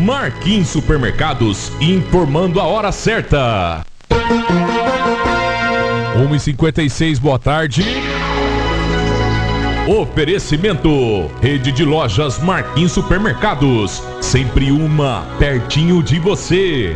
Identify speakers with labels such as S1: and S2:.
S1: Marquinhos Supermercados, informando a hora certa. 1h56, boa tarde. Oferecimento: Rede de Lojas Marquinhos Supermercados, sempre uma pertinho de você.